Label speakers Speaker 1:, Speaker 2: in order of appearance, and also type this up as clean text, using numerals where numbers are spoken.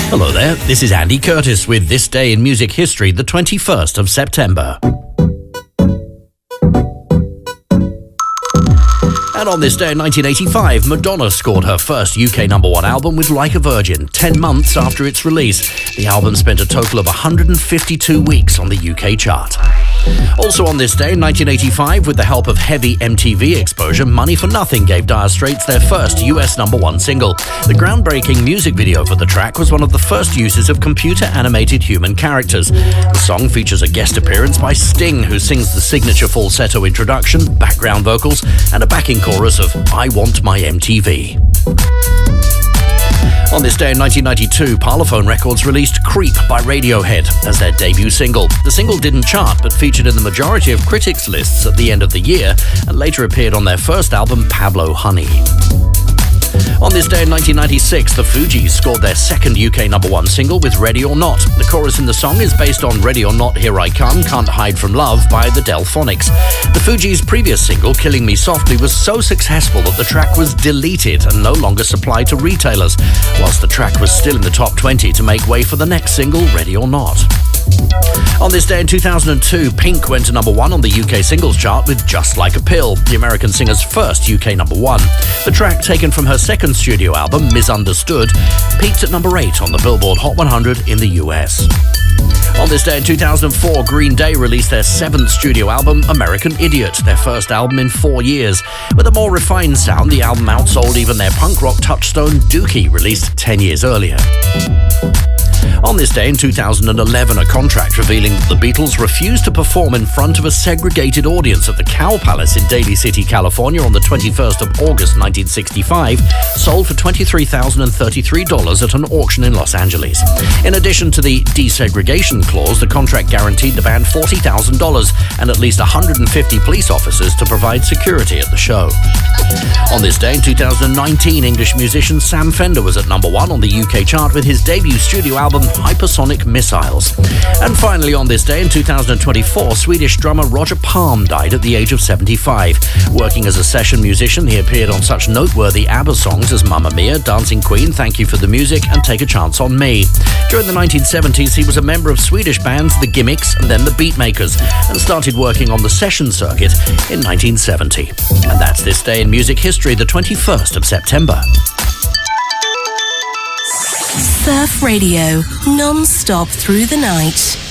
Speaker 1: Hello there, this is Andy Curtis with This Day in Music History, the 21st of September. And on this day in 1985, Madonna scored her first UK #1 album with Like a Virgin, 10 months after its release. The album spent a total of 152 weeks on the UK chart. Also on this day in 1985, with the help of heavy MTV exposure, Money for Nothing gave Dire Straits their first US #1 single. The groundbreaking music video for the track was one of the first uses of computer-animated human characters. The song features a guest appearance by Sting, who sings the signature falsetto introduction, background vocals, and a backing chorus of I Want My MTV. On this day in 1992, Parlophone Records released Creep by Radiohead as their debut single. The single didn't chart, but featured in the majority of critics' lists at the end of the year, and later appeared on their first album, Pablo Honey. On this day in 1996, the Fugees scored their second UK #1 single with Ready or Not. The chorus in the song is based on Ready or Not, Here I Come, Can't Hide From Love by the Delphonics. The Fugees' previous single, Killing Me Softly, was so successful that the track was deleted and no longer supplied to retailers, whilst the track was still in the top 20 to make way for the next single, Ready or Not. On this day in 2002, Pink went to #1 on the UK singles chart with Just Like a Pill, the American singer's first UK #1. The track, taken from her second studio album, Misunderstood, peaked at #8 on the Billboard Hot 100 in the US. On this day in 2004, Green Day released their 7th studio album, American Idiot, their first album in 4 years. With a more refined sound, the album outsold even their punk rock touchstone, Dookie, released 10 years earlier. On this day in 2011, a contract revealing that the Beatles refused to perform in front of a segregated audience at the Cow Palace in Daly City, California on the 21st of August 1965 sold for $23,033 at an auction in Los Angeles. In addition to the desegregation clause, the contract guaranteed the band $40,000 and at least 150 police officers to provide security at the show. On this day in 2019, English musician Sam Fender was at #1 on the UK chart with his debut studio album Hypersonic Missiles. And finally on this day in 2024, Swedish drummer Roger Palm died at the age of 75. Working as a session musician, he appeared on such noteworthy ABBA songs as Mamma Mia, Dancing Queen, Thank You for the Music, and Take a Chance on Me. During the 1970s, he was a member of Swedish bands The Gimmicks and then The Beatmakers, and started working on the session circuit in 1970. And that's This Day in Music History, the 21st of September.
Speaker 2: Surf Radio, non-stop through the night.